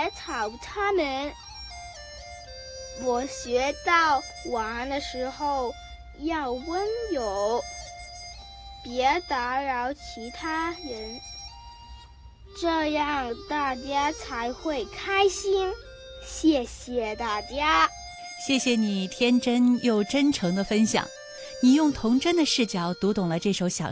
别吵他们。我学到玩的时候要温柔，别打扰其他人，这样大家才会开心。谢谢大家。 谢谢你天真又真诚的分享，你用童真的视角读懂了这首小